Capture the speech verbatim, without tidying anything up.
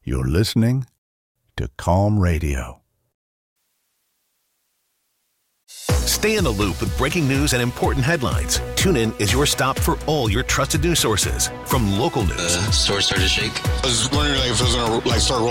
You're listening to Calm Radio. Stay in the loop with breaking news and important headlines. TuneIn is your stop for all your trusted news sources. From local news. The store started to shake. I was wondering like, if it was going to like start rolling.